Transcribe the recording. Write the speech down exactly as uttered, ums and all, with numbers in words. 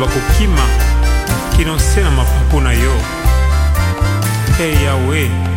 bakokima kino se na mafuku na yo. Hey Yahweh,